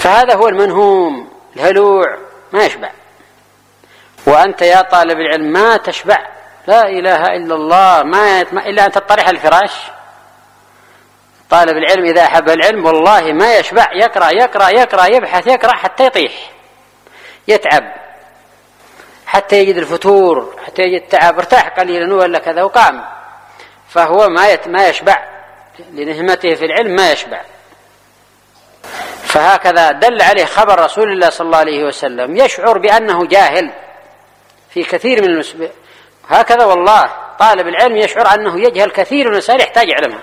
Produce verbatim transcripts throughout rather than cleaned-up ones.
فهذا هو المنهوم الهلوع ما يشبع. وأنت يا طالب العلم ما تشبع، لا إله إلا الله، ما إلا أن تطرح الفراش. طالب العلم إذا أحب العلم والله ما يشبع، يقرأ يقرأ يقرأ يبحث يقرأ حتى يطيح، يتعب حتى يجد الفتور، حتى يجد التعب، ارتاح قليلا ولا كذا وقام، فهو ما ما يشبع لنهمته في العلم، ما يشبع. فهكذا دل عليه خبر رسول الله صلى الله عليه وسلم، يشعر بأنه جاهل في كثير من المسائل. هكذا والله طالب العلم يشعر أنه يجهل كثير من المسائل، يحتاج يعلمها،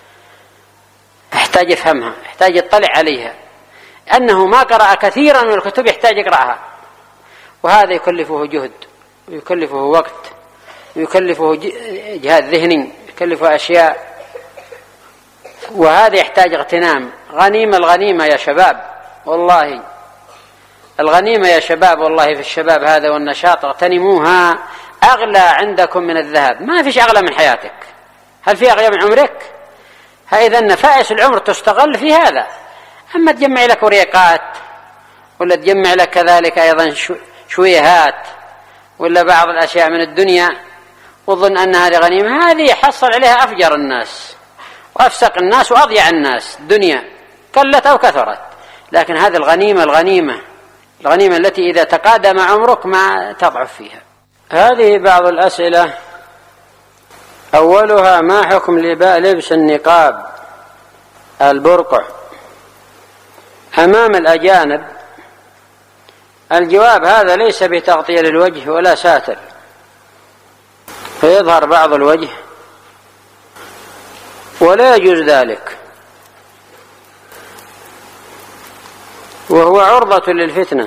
يحتاج يفهمها، يحتاج يطلع عليها، أنه ما قرأ كثيرا من الكتب يحتاج يقرأها. وهذا يكلفه جهد ويكلفه وقت ويكلفه جهاد ذهني، يكلفه أشياء، وهذا يحتاج اغتنام. غنيمة الغنيمة يا شباب، والله الغنيمة يا شباب، والله في الشباب هذا والنشاط اغتنموها، أغلى عندكم من الذهب، ما فيش أغلى من حياتك. هل في أغلى من عمرك؟ إذا نفائس العمر تستغل في هذا. أما تجمع لك وريقات ولا تجمع لك كذلك أيضا شويهات ولا بعض الأشياء من الدنيا وظن أن هذه غنيمة، هذه يحصل عليها أفجر الناس وأفسق الناس وأضيع الناس، الدنيا قلت أو كثرت. لكن هذه الغنيمة الغنيمة الغنيمة التي إذا تقادم عمرك ما تضعف فيها. هذه بعض الأسئلة. أولها: ما حكم لبس النقاب البرقع أمام الأجانب؟ الجواب: هذا ليس بتغطية للوجه ولا ساتر، فيظهر بعض الوجه ولا يجوز ذلك، وهو عرضة للفتنة.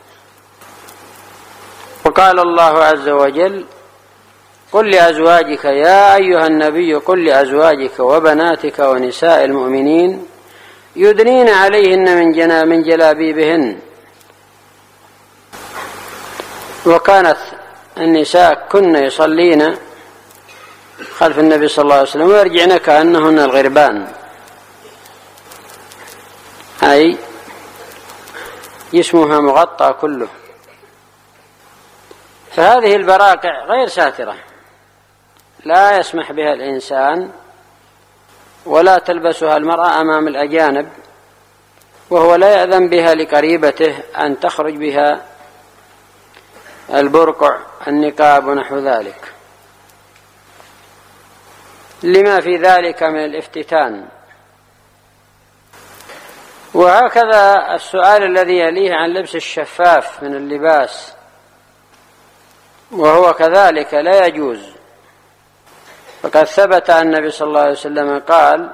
وقال الله عز وجل: قل لأزواجك يا أيها النبي قل لأزواجك وبناتك ونساء المؤمنين يدنين عليهن من جنا من جلابيبهن. وكانت النساء كن يصلين خلف النبي صلى الله عليه وسلم ويرجعن كأنهن الغربان، أي جسمها مغطى كله. فهذه البراقع غير ساترة، لا يسمح بها الإنسان، ولا تلبسها المرأة أمام الأجانب، وهو لا يأذن بها لقريبته أن تخرج بها البرقع النقاب ونحو ذلك، لما في ذلك من الافتتان. وهكذا السؤال الذي يليه عن لبس الشفاف من اللباس، وهو كذلك لا يجوز. فقد ثبت أن النبي صلى الله عليه وسلم قال: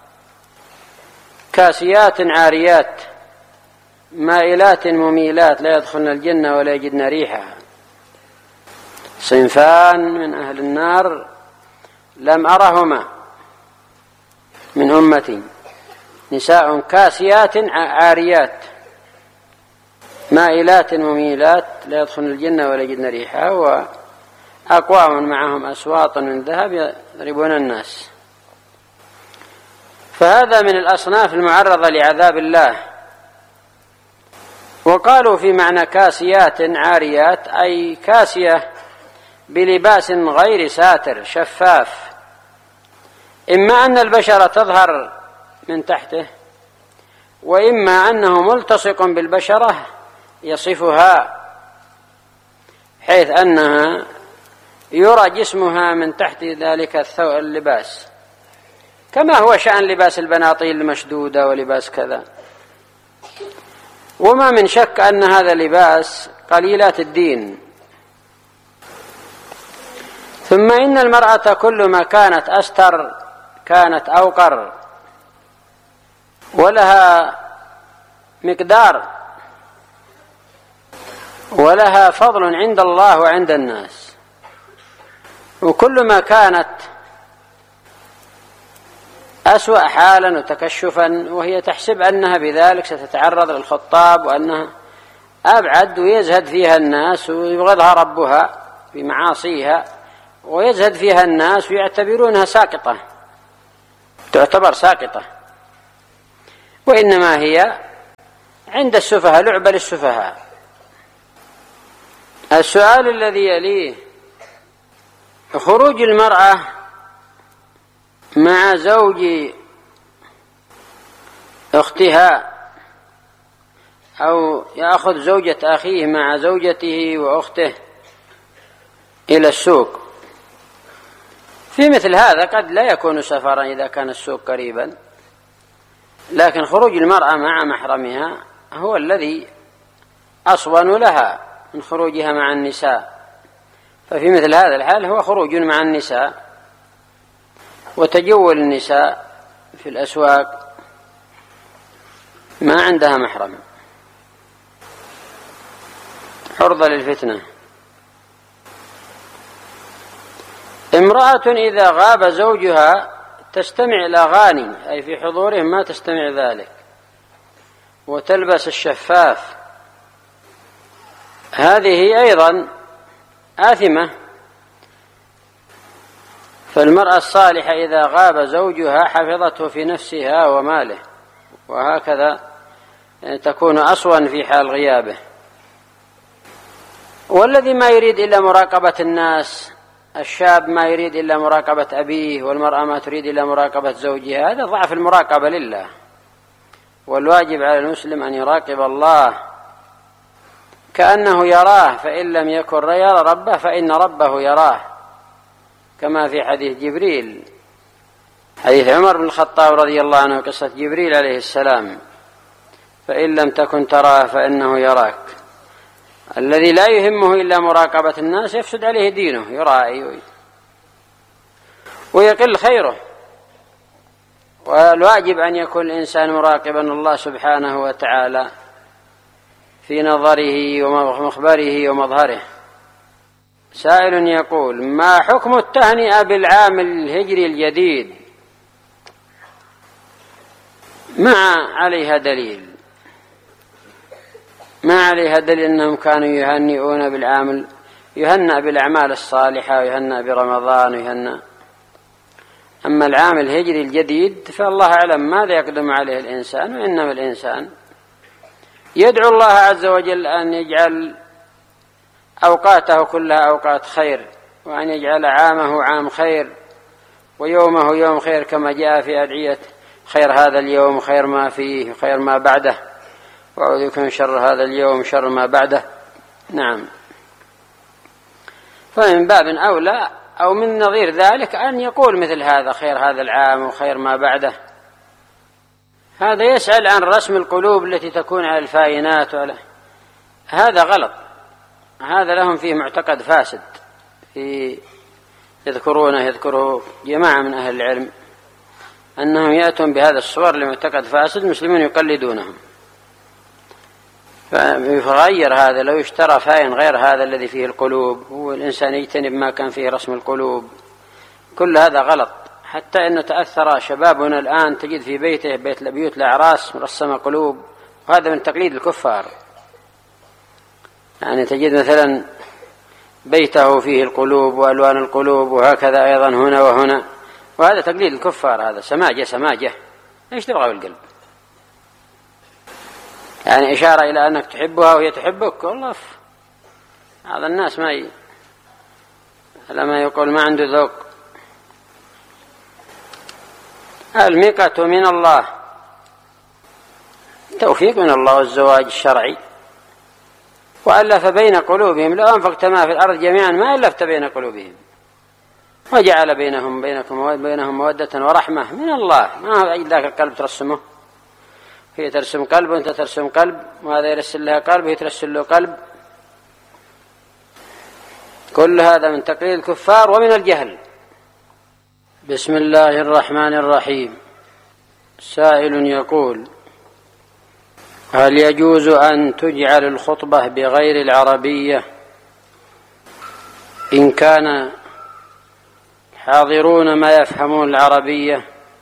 كاسيات عاريات مائلات مميلات لا يدخلن الجنة ولا يجدن ريحها. صنفان من أهل النار لم أرهما من أمتي: نساء كاسيات عاريات مائلات مميلات لا يدخلن الجنة ولا يجدن ريحها، وأقوام معهم أسواط من ذهب يضربون الناس. فهذا من الأصناف المعرضة لعذاب الله. وقالوا في معنى كاسيات عاريات أي كاسية بلباس غير ساتر شفاف، إما أن البشرة تظهر من تحته، وإما أنه ملتصق بالبشرة يصفها، حيث أنها يرى جسمها من تحت ذلك اللباس، كما هو شأن لباس البناطيل المشدودة ولباس كذا. وما من شك أن هذا لباس قليلات الدين. ثم إن المرأة كلما كانت أستر كانت أوقر، ولها مقدار ولها فضل عند الله وعند الناس. وكلما كانت أسوأ حالا وتكشفا وهي تحسب أنها بذلك ستتعرض للخطاب، وأنها أبعد ويزهد فيها الناس ويبغضها ربها بمعاصيها، ويزهد فيها الناس ويعتبرونها ساقطة، تعتبر ساقطة. وإنما هي عند السفهاء، لعبة للسفهاء. السؤال الذي يليه: خروج المرأة مع زوج أختها أو يأخذ زوجة أخيه مع زوجته وأخته إلى السوق. في مثل هذا قد لا يكون سفرا إذا كان السوق قريبا، لكن خروج المرأة مع محرمها هو الذي أصون لها من خروجها مع النساء. ففي مثل هذا الحال هو خروج مع النساء وتجول النساء في الأسواق ما عندها محرم، عرضة للفتنة. امرأة إذا غاب زوجها تستمع الأغاني، أي في حضورهم ما تستمع ذلك، وتلبس الشفاف، هذه أيضا آثمة. فالمرأة الصالحة إذا غاب زوجها حفظته في نفسها وماله، وهكذا تكون أصون في حال غيابه. والذي ما يريد إلا مراقبة الناس، الشاب ما يريد إلا مراقبة أبيه، والمرأة ما تريد إلا مراقبة زوجها، هذا ضعف المراقبة لله. والواجب على المسلم أن يراقب الله كأنه يراه، فإن لم يكن يرى ربه فإن ربه يراه، كما في حديث جبريل، حديث عمر بن الخطاب رضي الله عنه، قصة جبريل عليه السلام: فإن لم تكن تراه فإنه يراك. الذي لا يهمه إلا مراقبة الناس يفسد عليه دينه، يراعي ويقل خيره. والواجب أن يكون الإنسان مراقبا الله سبحانه وتعالى في نظره ومخبره ومظهره. سائل يقول: ما حكم التهنئة بالعام الهجري الجديد؟ ما عليها دليل، ما عليها دليل أنهم كانوا يهنئون بالعام، يهنأ بالأعمال الصالحة، ويهنأ برمضان، ويهنأ. أما العام الهجري الجديد فالله أعلم ماذا يقدم عليه الإنسان، وإنما الإنسان يدعو الله عز وجل أن يجعل أوقاته كلها أوقات خير، وأن يجعل عامه عام خير، ويومه يوم خير، كما جاء في أدعية: خير هذا اليوم خير ما فيه خير ما بعده، وأعوذ بك من شر هذا اليوم شر ما بعده. نعم. فمن باب أولى أو من نظير ذلك أن يقول مثل هذا: خير هذا العام وخير ما بعده. هذا يسأل عن رسم القلوب التي تكون على الفاينات وعلى هذا غلط، هذا لهم فيه معتقد فاسد، في يذكرونه يذكره جماعة من أهل العلم أنهم يأتون بهذا الصور لمعتقد فاسد، المسلمون يقلدونهم. فيغير هذا، لو اشترى فاين غير هذا الذي فيه القلوب، والإنسان يجتنب ما كان فيه رسم القلوب، كل هذا غلط. حتى أنه تأثر شبابنا الآن، تجد في بيته بيت بيوت الأعراس مرسمة قلوب، وهذا من تقليد الكفار. يعني تجد مثلا بيته فيه القلوب وألوان القلوب، وهكذا أيضا هنا وهنا، وهذا تقليد الكفار، هذا سماجة سماجة. ايش تبغى بالقلب؟ يعني إشارة إلى أنك تحبها وهي تحبك، والله هذا الناس ما ي... لما يقول ما عنده ذوق. الميقة من الله، توفيق من الله والزواج الشرعي، وألف بين قلوبهم. لو أنفقت ما في الأرض جميعا ما ألفت بين قلوبهم، وجعل بينهم بينكم بينهم مودة ورحمة من الله. ما هو ذاك القلب ترسمه، هي ترسم قلب وأنت ترسم قلب، وهذا يرسل لها قلب وهي ترسل له قلب. كل هذا من تقليد الكفار ومن الجهل. بسم الله الرحمن الرحيم. سائل يقول: هل يجوز أن تجعل الخطبة بغير العربية إن كان حاضرون ما يفهمون العربية،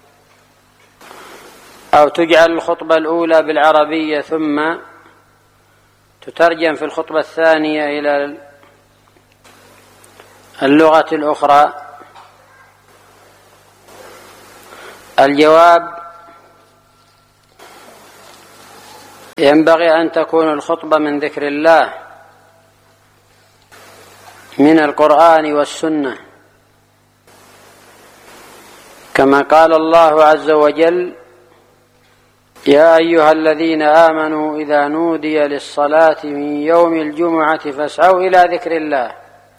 أو تجعل الخطبة الأولى بالعربية ثم تترجم في الخطبة الثانية إلى اللغة الأخرى؟ الجواب: ينبغي أن تكون الخطبة من ذكر الله من القرآن والسنة، كما قال الله عز وجل: يا أيها الذين آمنوا إذا نودي للصلاة من يوم الجمعة فاسعوا إلى ذكر الله.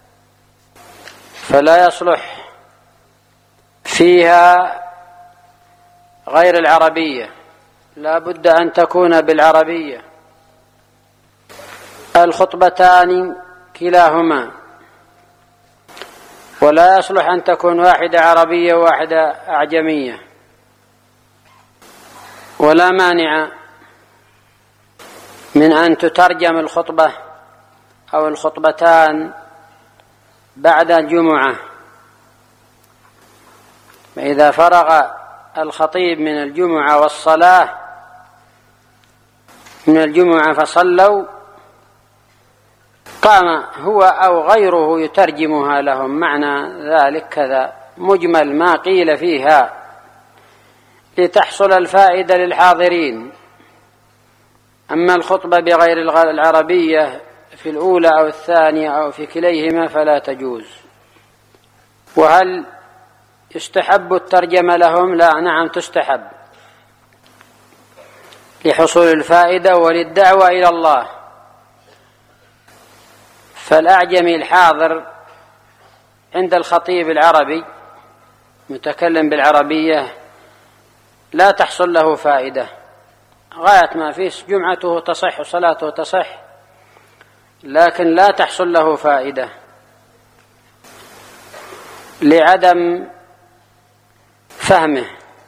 فلا يصلح فيها غير العربية، لا بد أن تكون بالعربية. الخطبتان كلاهما، ولا يصلح أن تكون واحدة عربية وواحدة أعجمية. ولا مانع من أن تترجم الخطبة أو الخطبتان بعد الجمعة، فإذا فرغ الخطيب من الجمعة والصلاة من الجمعة فصلوا، قام هو أو غيره يترجمها لهم، معنى ذلك كذا، مجمل ما قيل فيها، لتحصل الفائدة للحاضرين. أما الخطبة بغير العربية في الأولى أو الثانية أو في كليهما فلا تجوز. وهل يستحب الترجمة لهم؟ لا، نعم تستحب، لحصول الفائدة وللدعوة إلى الله. فالأعجمي الحاضر عند الخطيب العربي متكلم بالعربية لا تحصل له فائدة، غاية ما فيه جمعته تصح وصلاته تصح، لكن لا تحصل له فائدة لعدم فهمه،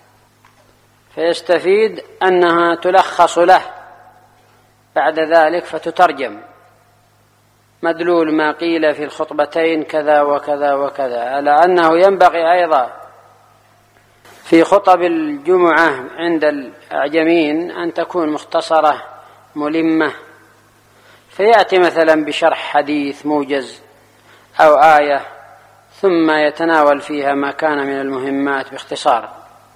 فيستفيد أنها تلخص له بعد ذلك فتترجم، مدلول ما قيل في الخطبتين كذا وكذا وكذا، على أنه ينبغي أيضا في خطب الجمعة عند الأعجمين أن تكون مختصرة ملمة، فيأتي مثلا بشرح حديث موجز أو آية، ثم يتناول فيها ما كان من المهمات باختصار،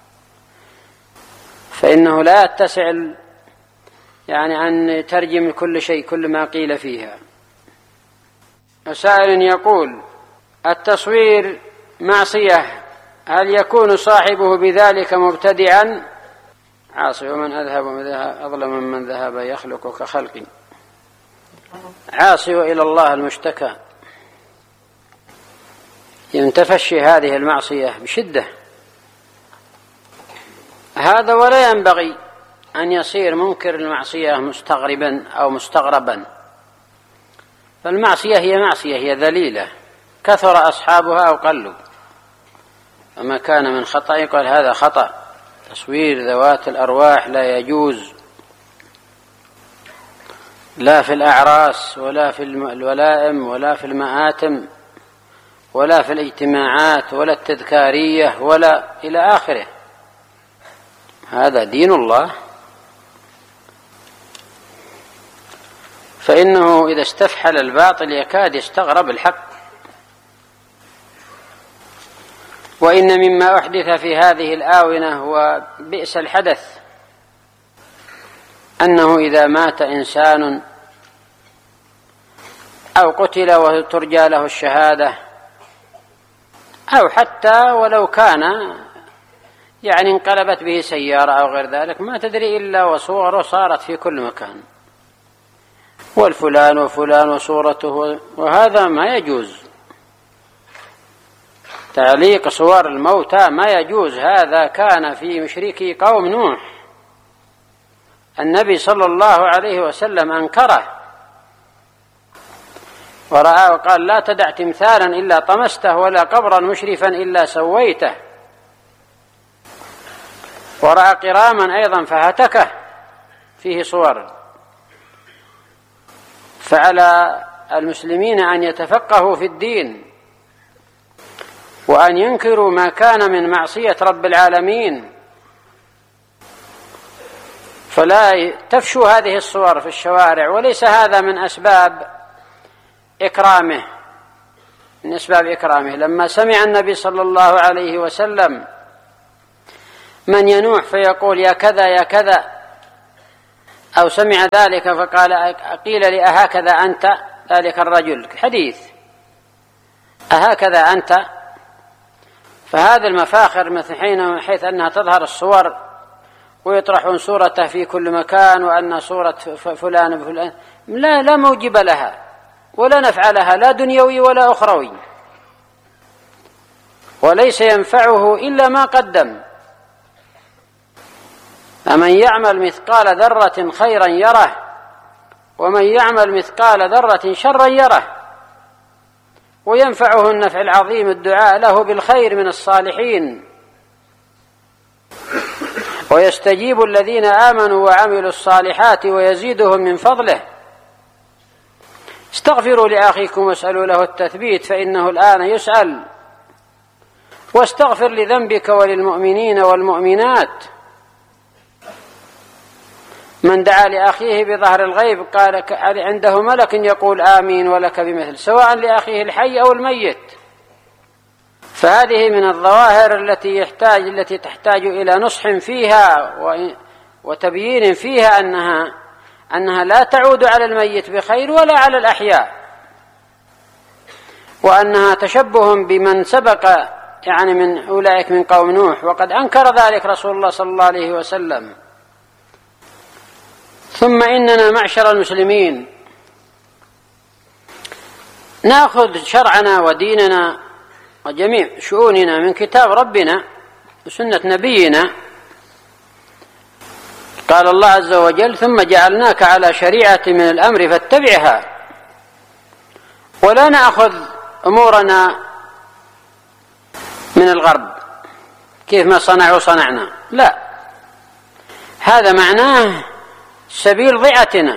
فإنه لا يتسع يعني أن يترجم كل شيء كل ما قيل فيها. سائل يقول: التصوير معصية، هل يكون صاحبه بذلك مبتدعا؟ عاصي ومن أذهب أظلم من ذهب يخلق كخلقي. عاصي وإلى الله المشتكى، ينتفشي هذه المعصية بشدة هذا، ولا ينبغي أن يصير منكر المعصية مستغربا أو مستغربا، فالمعصية هي معصية، هي ذليلة، كثر أصحابها أو قلوا، فما كان من خطأ يقال هذا خطأ. تصوير ذوات الأرواح لا يجوز، لا في الأعراس ولا في الولائم ولا في المآتم ولا في الاجتماعات ولا التذكارية ولا إلى آخره. هذا دين الله، فإنه إذا استفحل الباطل يكاد يستغرب الحق. وإن مما أحدث في هذه الآونة هو بئس الحدث، أنه إذا مات إنسان أو قتل وترجى له الشهادة، أو حتى ولو كان يعني انقلبت به سيارة أو غير ذلك، ما تدري إلا وصوره صارت في كل مكان، والفلان وفلان وصورته، وهذا ما يجوز. تعليق صور الموتى ما يجوز، هذا كان في مشركي قوم نوح، النبي صلى الله عليه وسلم أنكره ورأى وقال: لا تدع تمثالا إلا طمسته ولا قبرا مشرفا إلا سويته. ورأى قراما أيضا فهتكه فيه صور. فعلى المسلمين أن يتفقهوا في الدين وأن ينكروا ما كان من معصية رب العالمين، فلا تفشوا هذه الصور في الشوارع، وليس هذا من أسباب إكرامه من أسباب إكرامه. لما سمع النبي صلى الله عليه وسلم من ينوح فيقول يا كذا يا كذا، أو سمع ذلك فقال قيل لي أهكذا أنت، ذلك الرجل حديث أهكذا أنت. فهذه المفاخر مثل حين حيث أنها تظهر الصور ويطرحون صورته في كل مكان وأن صورة فلان بفلان، لا لا موجب لها ولا نفع لها، لا دنيوي ولا أخروي، وليس ينفعه إلا ما قدم. فمن يعمل مثقال ذرة خيرا يره، ومن يعمل مثقال ذرة شرا يره. وينفعه النفع العظيم الدعاء له بالخير من الصالحين، ويستجيب الذين آمنوا وعملوا الصالحات ويزيدهم من فضله. استغفروا لأخيكم واسألوا له التثبيت فإنه الآن يسأل، واستغفر لذنبك وللمؤمنين والمؤمنات. من دعا لأخيه بظهر الغيب قال عنده ملك يقول آمين ولك بمثل، سواء لأخيه الحي أو الميت. فهذه من الظواهر التي يحتاج التي تحتاج إلى نصح فيها وتبيين فيها أنها أنها لا تعود على الميت بخير ولا على الأحياء، وأنها تشبه بمن سبق يعني من أولئك من قوم نوح، وقد أنكر ذلك رسول الله صلى الله عليه وسلم. ثم إننا معشر المسلمين نأخذ شرعنا وديننا وجميع شؤوننا من كتاب ربنا وسنة نبينا. قال الله عز وجل: ثم جعلناك على شريعة من الأمر فاتبعها. ولا نأخذ أمورنا من الغرب كيف ما صنعوا صنعنا، لا، هذا معناه سبيل ضيعتنا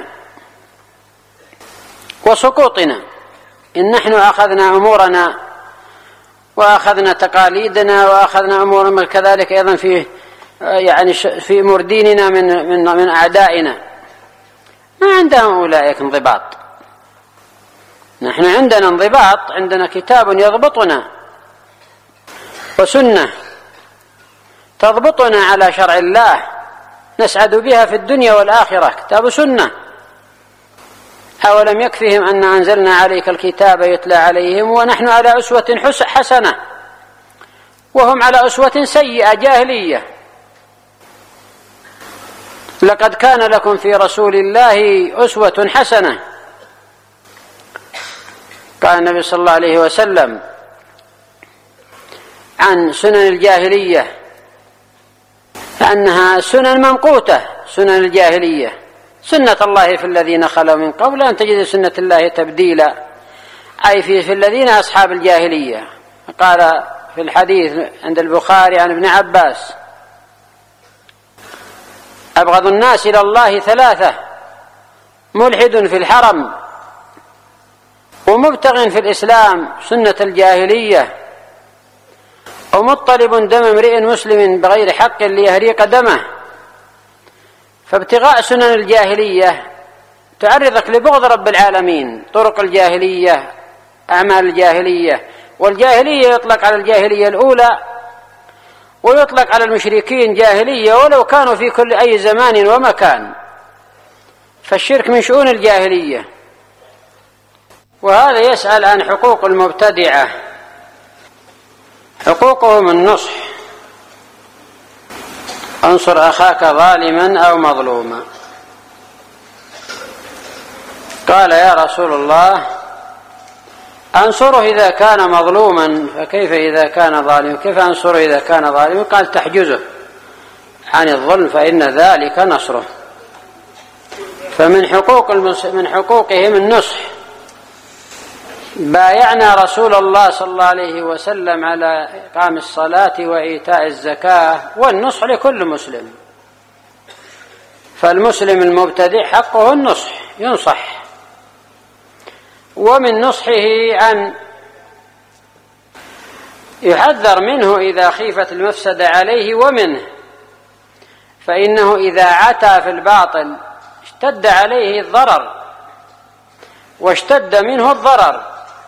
وسقوطنا. إن نحن أخذنا أمورنا وأخذنا تقاليدنا وأخذنا أمورنا كذلك أيضا في يعني في أمور ديننا من من من أعدائنا، ما عندهم أولئك انضباط. نحن عندنا انضباط، عندنا كتاب يضبطنا وسنة تضبطنا على شرع الله نسعد بها في الدنيا والآخرة، كتاب سنة. أولم يكفهم أن أنزلنا عليك الكتاب يتلى عليهم ونحن على أسوة حسنة وهم على أسوة سيئة جاهلية. لقد كان لكم في رسول الله أسوة حسنة. قال النبي صلى الله عليه وسلم عن سنن الجاهلية أنها سنن ممقوتة، سنن الجاهلية سنة الله في الذين خلوا من قبل أن تجد سنة الله تبديلا، أي في, في الذين أصحاب الجاهلية. قال في الحديث عند البخاري عن ابن عباس: أبغض الناس إلى الله ثلاثة: ملحد في الحرم، ومبتغ في الإسلام سنة الجاهلية، ومطلب دم امرئ مسلم بغير حق ليهريق دمه. فابتغاء سنن الجاهلية تعرضك لبغض رب العالمين، طرق الجاهلية، أعمال الجاهلية. والجاهلية يطلق على الجاهلية الأولى ويطلق على المشركين جاهلية ولو كانوا في كل أي زمان ومكان، فالشرك من شؤون الجاهلية. وهذا يسأل عن حقوق المبتدعة. حقوقهم النصح: انصر أخاك ظالما أو مظلوما. قال: يا رسول الله، أنصره إذا كان مظلوما، فكيف إذا كان ظالما؟ كيف أنصره إذا كان ظالما؟ قال: تحجزه عن الظلم فإن ذلك نصره. فمن حقوق المس... من حقوقهم النصح. بايعنا رسول الله صلى الله عليه وسلم على إقام الصلاة وإيتاء الزكاة والنصح لكل مسلم. فالمسلم المبتدع حقه النصح، ينصح. ومن نصحه أن يحذر منه إذا خيفت المفسدة عليه ومنه، فإنه إذا عتى في الباطل اشتد عليه الضرر واشتد منه الضرر.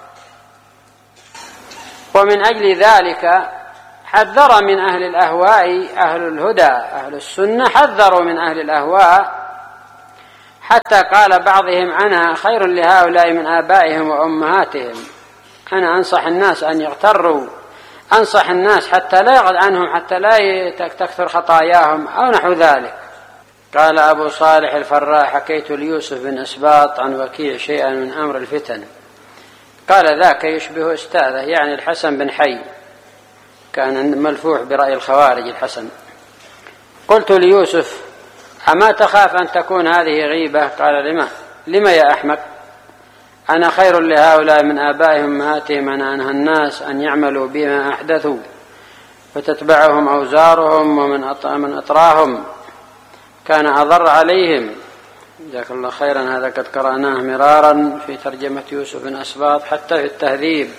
ومن أجل ذلك حذر من أهل الأهواء أهل الهدى، أهل السنة حذروا من أهل الأهواء حتى قال بعضهم أنا خير لهؤلاء من آبائهم وأمهاتهم، أنا أنصح الناس أن يغتروا، أنصح الناس حتى لا يغض عنهم، حتى لا تكثر خطاياهم أو نحو ذلك. قال أبو صالح الفراء حكيت ليوسف بن أسباط عن وكيع شيئا من أمر الفتن، قال ذاك يشبه أستاذه يعني الحسن بن حي، كان ملفوح برأي الخوارج الحسن. قلت ليوسف أما تخاف أن تكون هذه غيبة؟ قال لما لما يا أحمق؟ أنا خير لهؤلاء من آبائهم وأمهاتهم، أنا أنهى الناس أن يعملوا بما أحدثوا فتتبعهم أوزارهم، ومن أطراهم كان أضر عليهم. جزاك الله خيرا. هذا قد قرأناه مرارا في ترجمة يوسف بن أسباط حتى في التهذيب.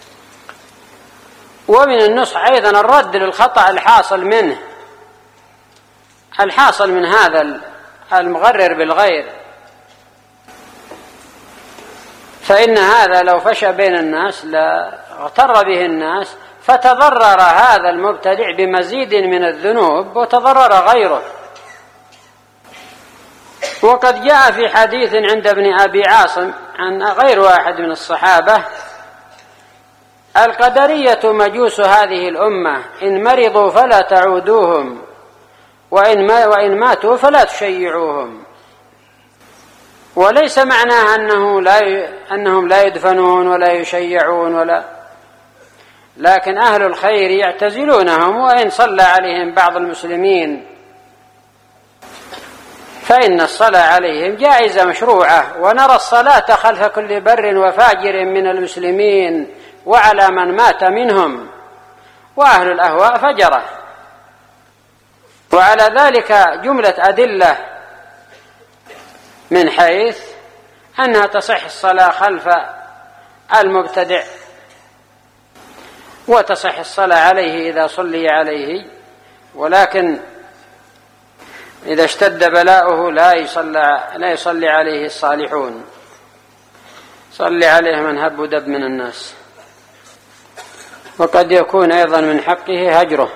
ومن النصح أيضا الرد للخطأ الحاصل منه، الحاصل من هذا المغرر بالغير، فإن هذا لو فشى بين الناس لاغتر به الناس، فتضرر هذا المبتدع بمزيد من الذنوب وتضرر غيره. وقد جاء في حديث عند ابن أبي عاصم عن غير واحد من الصحابة القدرية مجوس هذه الأمة، إن مرضوا فلا تعودوهم، وإن, ما وإن ماتوا فلا تشيعوهم. وليس معناه أنه لا ي... أنهم لا يدفنون ولا يشيعون ولا، لكن أهل الخير يعتزلونهم، وإن صلى عليهم بعض المسلمين فإن الصلاة عليهم جائزة مشروعة، ونرى الصلاة خلف كل بر وفاجر من المسلمين وعلى من مات منهم، وأهل الأهواء فجرة. وعلى ذلك جملة أدلة من حيث أنها تصح الصلاة خلف المبتدع، وتصح الصلاة عليه إذا صلي عليه، ولكن إذا اشتد بلاؤه لا يصلى, لا يصلي عليه الصالحون، صلي عليه من هب ودب من الناس. وقد يكون أيضا من حقه هجره،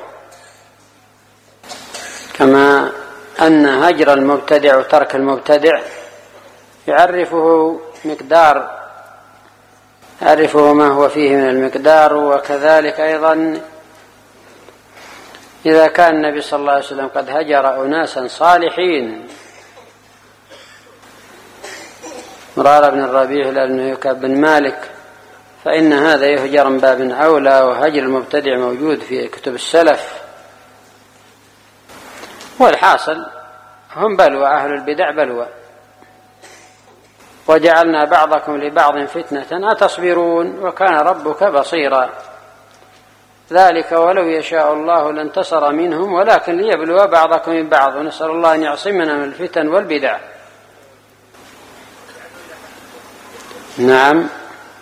كما أن هجر المبتدع وترك المبتدع يعرفه مقدار، يعرفه ما هو فيه من المقدار. وكذلك أيضا إذا كان النبي صلى الله عليه وسلم قد هجر أناسا صالحين، مرارة بن الربيع بن كعب بن مالك، فإن هذا يهجر من باب أولى. وهجر المبتدع موجود في كتب السلف. والحاصل هم بلوى، أهل البدع بلوى. وجعلنا بعضكم لبعض فتنة أتصبرون وكان ربك بصيرا. ذلك ولو يشاء الله لانتصر منهم ولكن ليبلو بعضكم من بعض، ونسأل الله أن يعصمنا من الفتن والبدع. نعم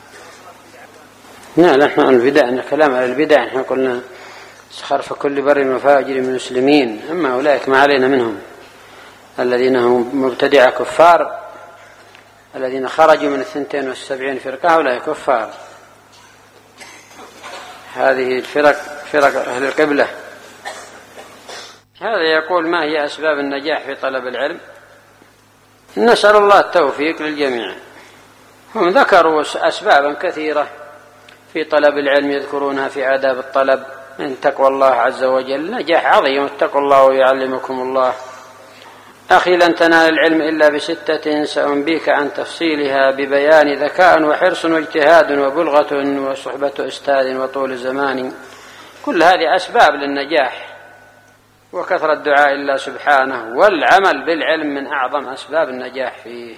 نعم نحن البدع، كلام على البدع نحن قلنا خلف كل بر وفاجر من المسلمين، أما أولئك ما علينا منهم الذين هم مبتدع كفار، الذين خرجوا من الثنتين والسبعين فرقة أولئك كفار. هذه الفرق فرق أهل القبلة. هذا يقول ما هي أسباب النجاح في طلب العلم؟ نسأل الله التوفيق للجميع. هم ذكروا أسبابا كثيرة في طلب العلم، يذكرونها في آداب الطلب من تقوى الله عز وجل، نجاح عظيم، اتقوا الله ويعلمكم الله. أخي لن تنال العلم إلا بستة سأنبيك عن تفصيلها ببيان ذكاء وحرص واجتهاد وبلغة وصحبة أستاذ وطول زمان. كل هذه أسباب للنجاح، وكثرة الدعاء الله سبحانه والعمل بالعلم من أعظم أسباب النجاح فيه،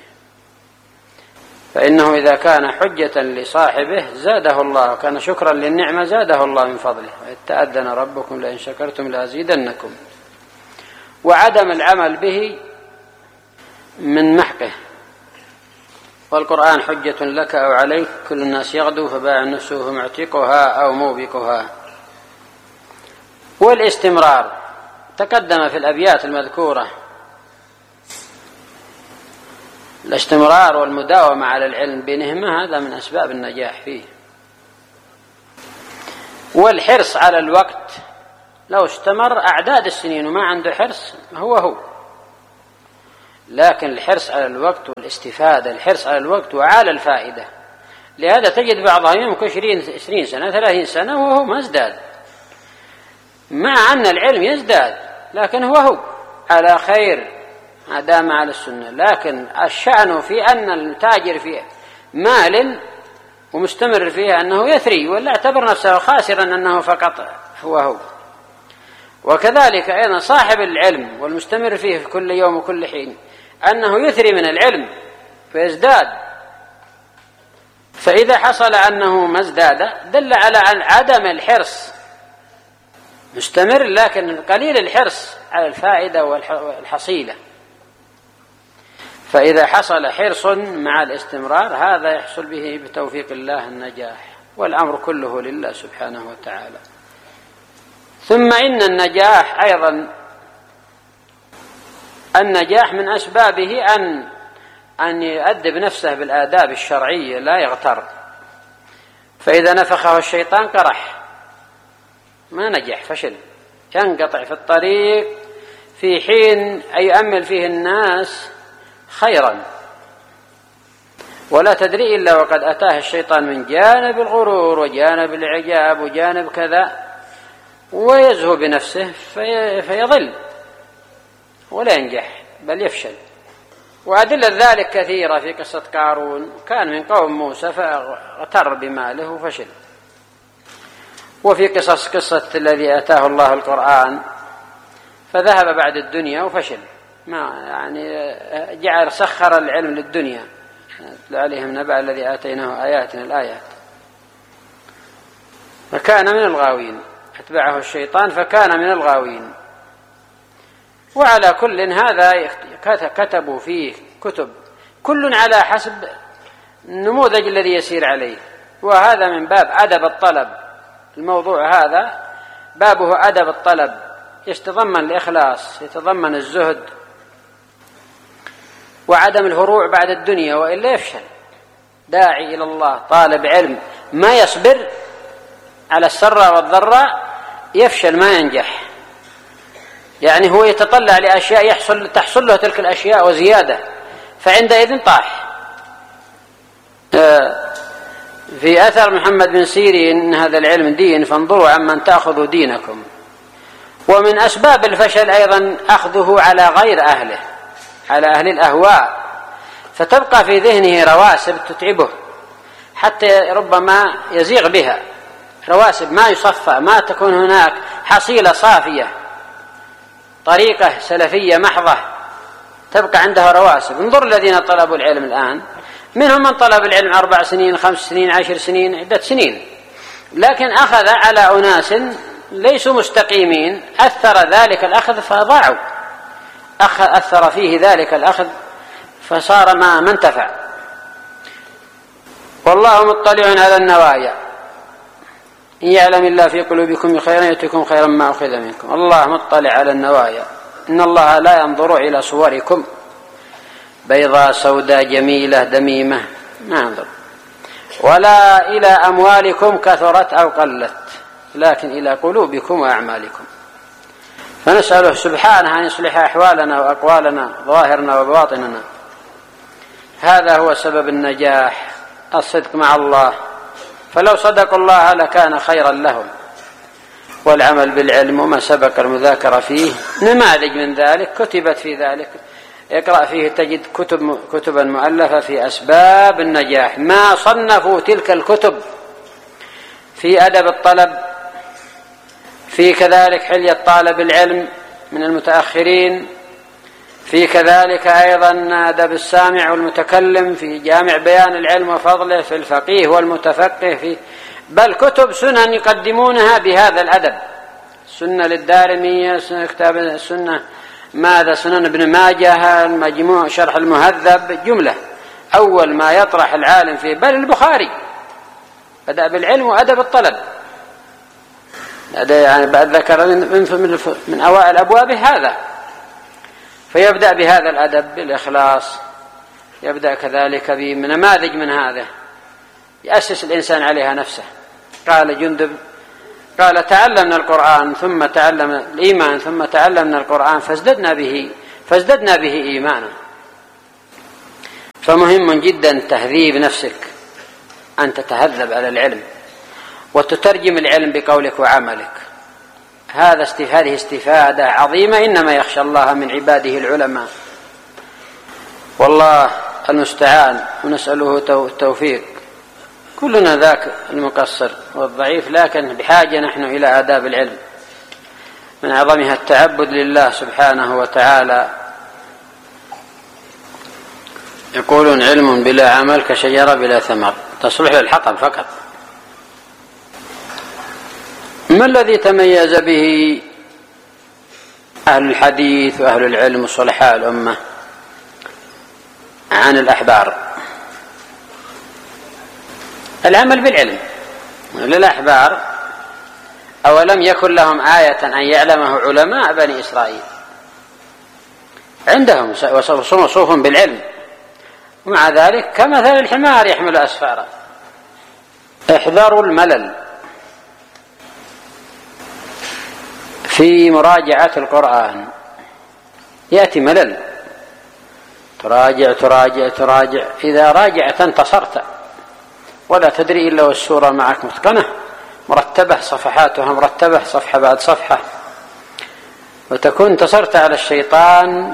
فإنه إذا كان حجة لصاحبه زاده الله، وكان شكرا للنعمة زاده الله من فضله، وإذ تأذن ربكم لئن شكرتم لأزيدنكم. وعدم العمل به من محقه. والقرآن حجة لك أو عليك، كل الناس يغدو فباع نفسه معتقها أو موبقها. والاستمرار تقدم في الأبيات المذكورة، الاستمرار والمداومة على العلم بنهمة هذا من أسباب النجاح فيه. والحرص على الوقت، لو استمر أعداد السنين وما عنده حرص هو هو، لكن الحرص على الوقت والاستفادة، الحرص على الوقت وعلى الفائدة. لهذا تجد بعضهم يمكن عشرين سنة ثلاثين سنة وهو ما ازداد، مع أن العلم يزداد، لكن هو هو على خير ما دام على السنة. لكن الشأن في أن التاجر في مال ومستمر فيها أنه يثري، ولا اعتبر نفسه خاسرا أنه فقط هو هو. وكذلك أيضا صاحب العلم والمستمر فيه في كل يوم وكل حين أنه يثري من العلم فيزداد. فإذا حصل أنه ما ازداد دل على عدم الحرص، مستمر لكن قليل الحرص على الفائدة والحصيلة. فإذا حصل حرص مع الاستمرار هذا يحصل به بتوفيق الله النجاح، والأمر كله لله سبحانه وتعالى. ثم إن النجاح أيضا النجاح من أسبابه أن أن يؤدب نفسه بالآداب الشرعية، لا يغتر. فإذا نفخه الشيطان قرح، ما نجح، فشل، ينقطع في الطريق في حين يؤمل فيه الناس خيرا، ولا تدري إلا وقد أتاه الشيطان من جانب الغرور وجانب الإعجاب وجانب كذا، ويزهو بنفسه في فيضل ولا ينجح بل يفشل. وأدلة ذلك كثيرة في قصة قارون، كان من قوم موسى فاغتر بماله وفشل. وفي قصص قصة الذي أتاه الله القرآن فذهب بعد الدنيا وفشل، ما يعني جعل سخر العلم للدنيا. عليهم نبأ الذي آتيناه آياتنا الآيات، فكان من الغاوين، أتبعه الشيطان فكان من الغاوين. وعلى كل هذا كتبوا فيه كتب، كل على حسب النموذج الذي يسير عليه، وهذا من باب أدب الطلب. الموضوع هذا بابه أدب الطلب، يتضمن الإخلاص، يتضمن الزهد وعدم الهروع بعد الدنيا، وإلا يفشل. داعي إلى الله طالب علم ما يصبر على السراء والضراء يفشل، ما ينجح. يعني هو يتطلع لأشياء يحصل تحصل له تلك الأشياء وزيادة، فعندئذ طاح. في أثر محمد بن سيرين: هذا العلم دين فانظروا عمن تأخذوا دينكم. ومن أسباب الفشل أيضا أخذه على غير أهله، على أهل الأهواء، فتبقى في ذهنه رواسب تتعبه حتى ربما يزيغ بها، رواسب ما يصفى، ما تكون هناك حصيلة صافية، طريقة سلفية محضة، تبقى عنده رواسب. انظر الذين طلبوا العلم الآن، منهم من طلب العلم أربع سنين خمس سنين عشر سنين عدة سنين، لكن أخذ على أناس ليسوا مستقيمين، أثر ذلك الأخذ فضاعوا، أثر فيه ذلك الأخذ فصار ما ما انتفع. والله مطلع على النوايا، إن يعلم الله في قلوبكم خيرا يؤتكم خيرا ما أخذ منكم. الله مطلع على النوايا، إن الله لا ينظر إلى صوركم بيضاء سوداء جميلة دميمة، ما ينظر، ولا إلى أموالكم كثرت أو قلت، لكن إلى قلوبكم وأعمالكم. فنسأله سبحانه أن يصلح أحوالنا وأقوالنا ظاهرنا وباطننا. هذا هو سبب النجاح، الصدق مع الله، فلو صدقوا الله لكان خيرا لهم. والعمل بالعلم وما سبق المذاكرة فيه نماذج من ذلك كتبت في ذلك، اقرأ فيه تجد كتب كتبا مؤلفة في أسباب النجاح، ما صنفوا تلك الكتب في أدب الطلب، في كذلك حلية طالب العلم من المتأخرين، في كذلك أيضا أدب السامع والمتكلم، في جامع بيان العلم وفضله، في الفقيه والمتفقه، في بل كتب سنن يقدمونها بهذا الأدب، سنة للدارمية، سنة كتاب السنة ماذا سنن ابن ماجه، المجموع شرح المهذب، جملة أول ما يطرح العالم فيه، بل البخاري بدأ بالعلم وأدب الطلب، يعني بعد ذكر من, من أوائل أبوابه هذا، فيبدأ بهذا الأدب بالإخلاص، يبدأ كذلك بنماذج من هذا يأسس الإنسان عليها نفسه. قال جندب قال تعلمنا القرآن ثم تعلم الإيمان ثم تعلمنا القرآن فازددنا به فازددنا به إيمانا. فمهم جدا تهذيب نفسك، أن تتهذب على العلم وتترجم العلم بقولك وعملك. هذا هذه استفادة عظيمة، إنما يخشى الله من عباده العلماء، والله المستعان، ونسأله التوفيق. كلنا ذاك المقصر والضعيف، لكن بحاجة نحن إلى آداب العلم، من أعظمها التعبد لله سبحانه وتعالى. يقولون علم بلا عمل كشجرة بلا ثمر، تصلح للحطب فقط. ما الذي تميز به أهل الحديث وأهل العلم وصلحاء الأمة عن الأحبار؟ العمل بالعلم. للأحبار أولم يكن لهم آية أن يعلمه علماء بني إسرائيل؟ عندهم وصوف بالعلم، ومع ذلك كمثل الحمار يحمل أسفارا. احذروا الملل في مراجعة القرآن. يأتي ملل، تراجع تراجع تراجع، إذا راجعت انتصرت، ولا تدري إلا والسورة معك متقنة مرتبة، صفحاتها مرتبة صفحة بعد صفحة، وتكون انتصرت على الشيطان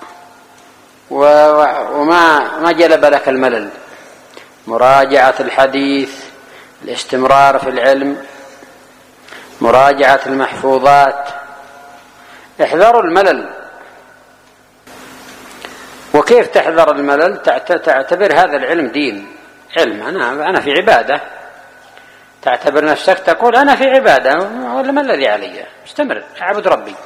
وما ما جلب لك الملل. مراجعة الحديث، الاستمرار في العلم، مراجعة المحفوظات. احذروا الملل. وكيف تحذر الملل؟ تعتبر هذا العلم دين، علم، أنا أنا في عبادة، تعتبر نفسك تقول أنا في عبادة، ولا ما الذي علي؟ استمر أعبد ربي.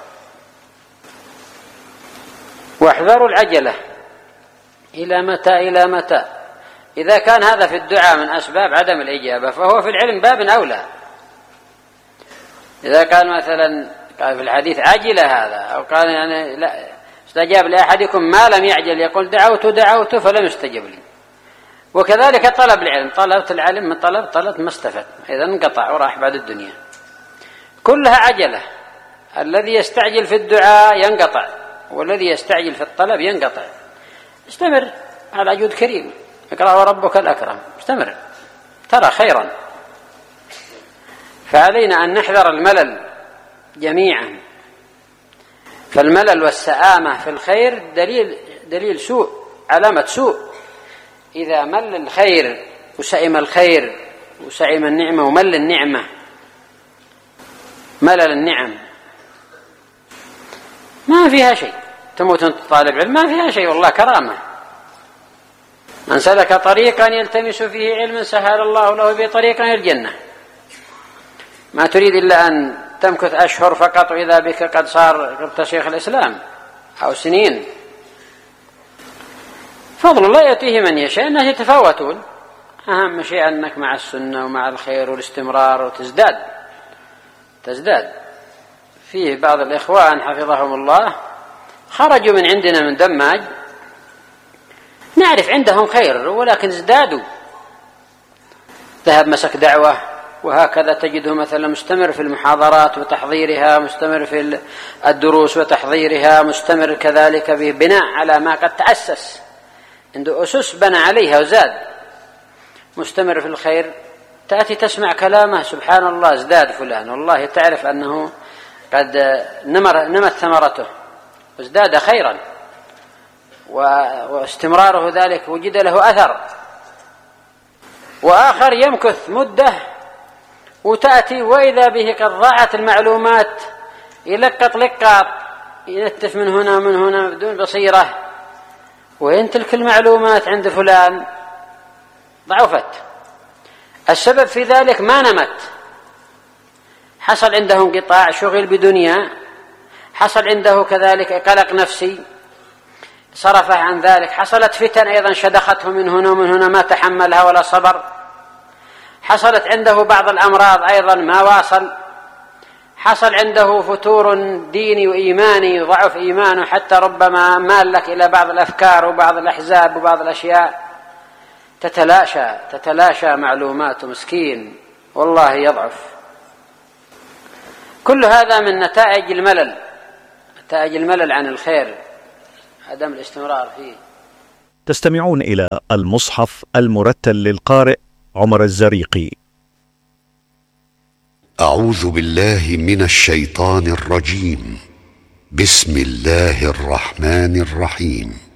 واحذروا العجلة. إلى متى إلى متى؟ إذا كان هذا في الدعاء من أسباب عدم الإجابة، فهو في العلم باب أولى. إذا كان مثلا قال في الحديث عجل هذا، أو قال يعني لا استجاب لأحدكم ما لم يعجل، يقول دعوت دعوت فلم يستجب لي. وكذلك طلب العلم، طلبت العلم من طلب طلبت ما استفدت، إذا انقطع وراح بعد الدنيا. كلها عجلة. الذي يستعجل في الدعاء ينقطع، والذي يستعجل في الطلب ينقطع. استمر على جود كريم، اقرأ وربك الأكرم، استمر ترى خيرا. فعلينا أن نحذر الملل جميعا، فالملل والسآمة في الخير دليل دليل سوء، علامة سوء. إذا مل الخير وسئم الخير وسئم النعمة ومل النعمة، ملل النعم ما فيها شيء. تموت أنت طالب علم ما فيها شيء، والله كرامة. من سلك طريقا يلتمس فيه علما سهل الله له به طريقا إلى الجنة. ما تريد إلا أن تمكث أشهر فقط وإذا بك قد صار قبط شيخ الإسلام، أو سنين. فضل الله يأتيه من يشاء، الناس يتفاوتون. أهم شيء أنك مع السنة ومع الخير والاستمرار وتزداد تزداد. فيه بعض الإخوان حفظهم الله خرجوا من عندنا من دماج، نعرف عندهم خير ولكن ازدادوا. ذهب مسك دعوة، وهكذا تجده مثلا مستمر في المحاضرات وتحضيرها، مستمر في الدروس وتحضيرها، مستمر كذلك ببناء على ما قد تأسس، عنده أسس بنى عليها وزاد، مستمر في الخير. تأتي تسمع كلامه سبحان الله ازداد فلان، والله تعرف أنه قد نمر نمت ثمرته وازداد خيرا، واستمراره ذلك وجد له أثر. وآخر يمكث مدة وتأتي وإذا به قد ضاعت المعلومات، يلقط لقاط، ينتف من هنا من هنا بدون بصيرة. وين تلك المعلومات عند فلان؟ ضعفت. السبب في ذلك ما نمت، حصل عنده انقطاع، شغل بدنيا، حصل عنده كذلك قلق نفسي صرفه عن ذلك، حصلت فتن أيضا شدخته من هنا ومن هنا ما تحملها ولا صبر، حصلت عنده بعض الأمراض أيضا ما واصل، حصل عنده فتور ديني وإيماني وضعف إيمانه، حتى ربما مال لك إلى بعض الأفكار وبعض الأحزاب وبعض الأشياء، تتلاشى تتلاشى معلوماته مسكين، والله يضعف. كل هذا من نتائج الملل، نتائج الملل عن الخير، عدم الاستمرار فيه. تستمعون إلى المصحف المرتل للقارئ عمر الزريقي. أعوذ بالله من الشيطان الرجيم. بسم الله الرحمن الرحيم.